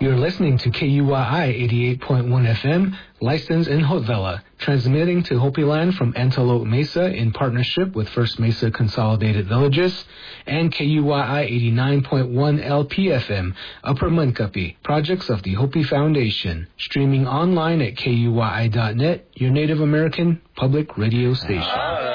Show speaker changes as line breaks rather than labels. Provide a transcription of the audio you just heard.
You're listening to KUYI 88.1 FM, licensed in Haute-Villa, transmitting to Hopi Land from Antelope Mesa in partnership with First Mesa Consolidated Villages, and KUYI 89.1 LPFM, Upper Munkapi, projects of the Hopi Foundation, streaming online at KUYI.net, your Native American public radio station.